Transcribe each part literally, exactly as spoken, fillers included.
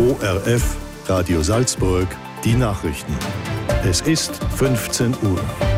O R F, Radio Salzburg, die Nachrichten. Es ist fünfzehn Uhr.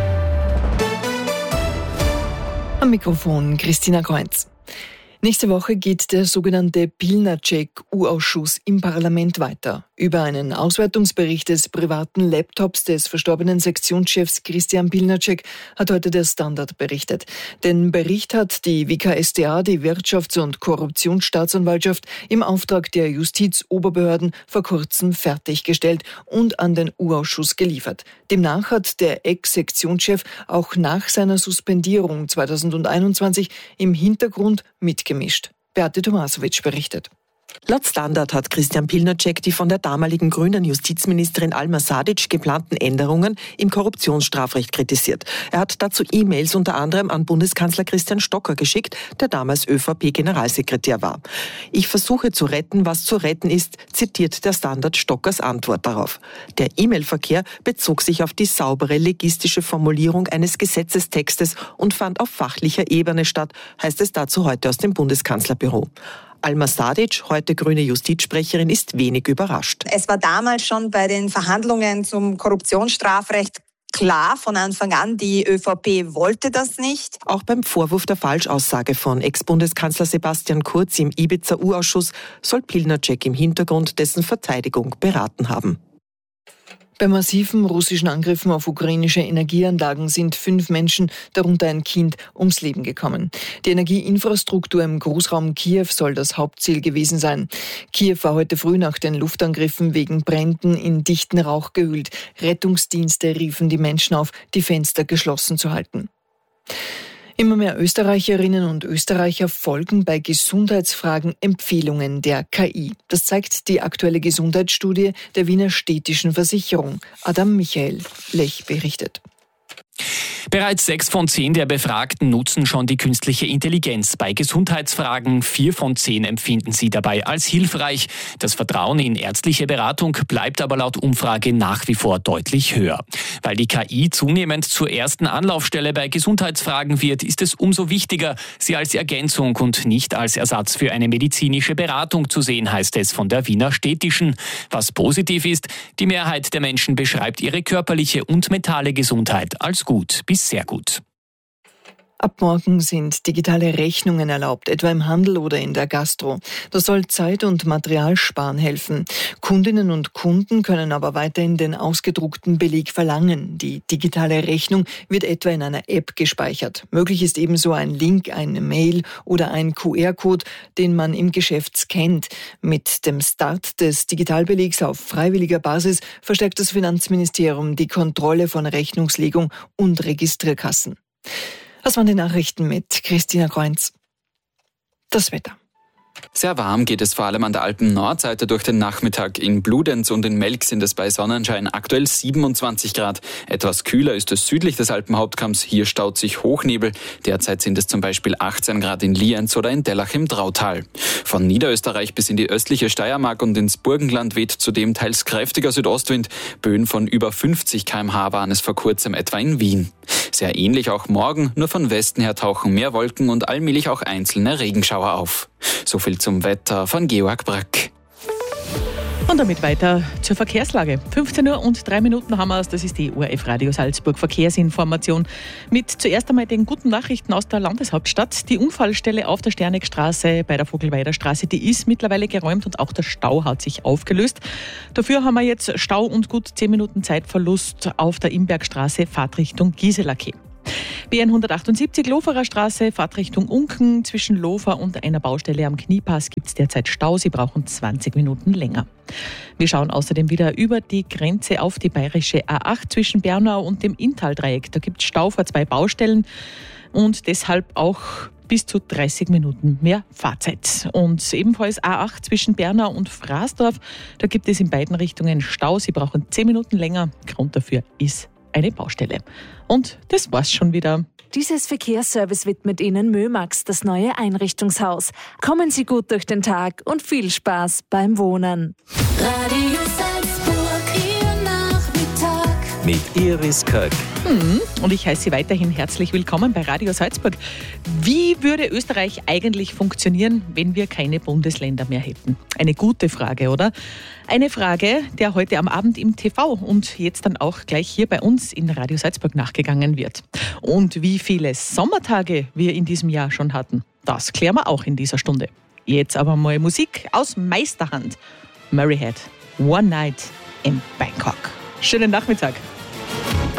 Am Mikrofon Christina Kreuz. Nächste Woche geht der sogenannte Pilnacek-U-Ausschuss im Parlament weiter. Über einen Auswertungsbericht des privaten Laptops des verstorbenen Sektionschefs Christian Pilnacek hat heute der Standard berichtet. Den Bericht hat die W K S t A, die Wirtschafts- und Korruptionsstaatsanwaltschaft, im Auftrag der Justizoberbehörden vor kurzem fertiggestellt und an den U-Ausschuss geliefert. Demnach hat der Ex-Sektionschef auch nach seiner Suspendierung zweitausendeinundzwanzig im Hintergrund mitgemischt. Beate Tomasowitsch berichtet. Laut Standard hat Christian Pilnacek die von der damaligen grünen Justizministerin Alma Sadic geplanten Änderungen im Korruptionsstrafrecht kritisiert. Er hat dazu E-Mails unter anderem an Bundeskanzler Christian Stocker geschickt, der damals Ö V P-Generalsekretär war. Ich versuche zu retten, was zu retten ist, zitiert der Standard Stockers Antwort darauf. Der E-Mail-Verkehr bezog sich auf die saubere legistische Formulierung eines Gesetzestextes und fand auf fachlicher Ebene statt, heißt es dazu heute aus dem Bundeskanzlerbüro. Alma Sadic, heute grüne Justizsprecherin, ist wenig überrascht. Es war damals schon bei den Verhandlungen zum Korruptionsstrafrecht klar von Anfang an, die Ö V P wollte das nicht. Auch beim Vorwurf der Falschaussage von Ex-Bundeskanzler Sebastian Kurz im Ibiza-U-Ausschuss soll Pilnacek im Hintergrund dessen Verteidigung beraten haben. Bei massiven russischen Angriffen auf ukrainische Energieanlagen sind fünf Menschen, darunter ein Kind, ums Leben gekommen. Die Energieinfrastruktur im Großraum Kiew soll das Hauptziel gewesen sein. Kiew war heute früh nach den Luftangriffen wegen Bränden in dichten Rauch gehüllt. Rettungsdienste riefen die Menschen auf, die Fenster geschlossen zu halten. Immer mehr Österreicherinnen und Österreicher folgen bei Gesundheitsfragen Empfehlungen der K I. Das zeigt die aktuelle Gesundheitsstudie der Wiener Städtischen Versicherung. Adam Michael Lech berichtet. Bereits sechs von zehn der Befragten nutzen schon die künstliche Intelligenz bei Gesundheitsfragen. Vier von zehn empfinden sie dabei als hilfreich. Das Vertrauen in ärztliche Beratung bleibt aber laut Umfrage nach wie vor deutlich höher. Weil die K I zunehmend zur ersten Anlaufstelle bei Gesundheitsfragen wird, ist es umso wichtiger, sie als Ergänzung und nicht als Ersatz für eine medizinische Beratung zu sehen, heißt es von der Wiener Städtischen. Was positiv ist, die Mehrheit der Menschen beschreibt ihre körperliche und mentale Gesundheit als gut bis sehr gut. Ab morgen sind digitale Rechnungen erlaubt, etwa im Handel oder in der Gastro. Das soll Zeit- und Materialsparen helfen. Kundinnen und Kunden können aber weiterhin den ausgedruckten Beleg verlangen. Die digitale Rechnung wird etwa in einer App gespeichert. Möglich ist ebenso ein Link, eine Mail oder ein Q R-Code, den man im Geschäft scannt. Mit dem Start des Digitalbelegs auf freiwilliger Basis verstärkt das Finanzministerium die Kontrolle von Rechnungslegung und Registrierkassen. Das waren die Nachrichten mit Christina Kreuz. Das Wetter. Sehr warm geht es vor allem an der Alpen-Nordseite durch den Nachmittag. In Bludenz und in Melk sind es bei Sonnenschein aktuell siebenundzwanzig Grad. Etwas kühler ist es südlich des Alpenhauptkamms. Hier staut sich Hochnebel. Derzeit sind es zum Beispiel achtzehn Grad in Lienz oder in Dellach im Drautal. Von Niederösterreich bis in die östliche Steiermark und ins Burgenland weht zudem teils kräftiger Südostwind. Böen von über fünfzig Kilometer pro Stunde waren es vor kurzem etwa in Wien. Sehr ähnlich auch morgen, nur von Westen her tauchen mehr Wolken und allmählich auch einzelne Regenschauer auf. So viel zum Wetter von Georg Brack. Und damit weiter zur Verkehrslage. fünfzehn Uhr und drei Minuten haben wir es. Das ist die O R F Radio Salzburg Verkehrsinformation. Mit zuerst einmal den guten Nachrichten aus der Landeshauptstadt. Die Unfallstelle auf der Sternegstraße bei der Vogelweider Straße, die ist mittlerweile geräumt und auch der Stau hat sich aufgelöst. Dafür haben wir jetzt Stau und gut zehn Minuten Zeitverlust auf der Imbergstraße, Fahrtrichtung Gisela-Keh. B N hundertachtundsiebzig Loferer Straße, Fahrtrichtung Unken. Zwischen Lofer und einer Baustelle am Kniepass gibt es derzeit Stau. Sie brauchen zwanzig Minuten länger. Wir schauen außerdem wieder über die Grenze auf die bayerische A acht zwischen Bernau und dem Inntaldreieck. Da gibt es Stau vor zwei Baustellen und deshalb auch bis zu dreißig Minuten mehr Fahrzeit. Und ebenfalls A acht zwischen Bernau und Fraßdorf. Da gibt es in beiden Richtungen Stau. Sie brauchen zehn Minuten länger. Grund dafür ist eine Baustelle. Und das war's schon wieder. Dieses Verkehrsservice widmet Ihnen Mömax, das neue Einrichtungshaus. Kommen Sie gut durch den Tag und viel Spaß beim Wohnen. Radio Salzburg, Ihr Nachmittag. mit Iris Köck. Hm, und ich heiße Sie weiterhin herzlich willkommen bei Radio Salzburg. Wie würde Österreich eigentlich funktionieren, wenn wir keine Bundesländer mehr hätten? Eine gute Frage, oder? Eine Frage, der heute am Abend im T V und jetzt dann auch gleich hier bei uns in Radio Salzburg nachgegangen wird. Und wie viele Sommertage wir in diesem Jahr schon hatten, das klären wir auch in dieser Stunde. Jetzt aber mal Musik aus Meisterhand. Murray Head, One Night in Bangkok. Schönen Nachmittag.